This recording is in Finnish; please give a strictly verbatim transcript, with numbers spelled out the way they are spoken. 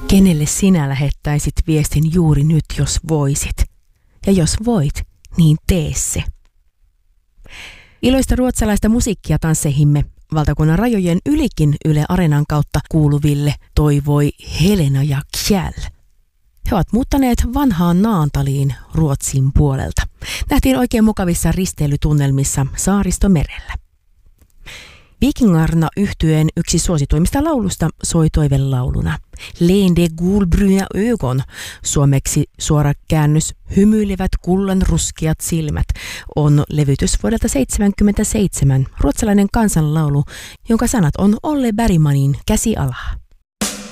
Kenelle sinä lähettäisit viestin juuri nyt, jos voisit? Ja jos voit, niin tee se. Iloista ruotsalaista musiikkia tansseihimme valtakunnan rajojen ylikin Yle Areenan kautta kuuluville toivoi Helena ja Kjell. He ovat muuttaneet vanhaan Naantaliin Ruotsin puolelta. Nähtiin oikein mukavissa risteilytunnelmissa Saaristomerellä. Vikingarna -yhtyeen yksi suosituimmista laulusta soi toivelauluna. Len de gulbruna ögon, suomeksi suora käännös hymyilevät kullan ruskeat silmät, on levytys vuodelta seitsemänkymmentäseitsemän, ruotsalainen kansanlaulu, jonka sanat on Olle Bergmanin Käsi alaa.